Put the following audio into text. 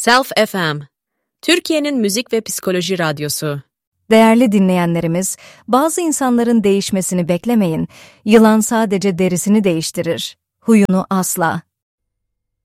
Self FM, Türkiye'nin müzik ve psikoloji radyosu. Değerli dinleyenlerimiz, bazı insanların değişmesini beklemeyin. Yılan sadece derisini değiştirir, huyunu asla.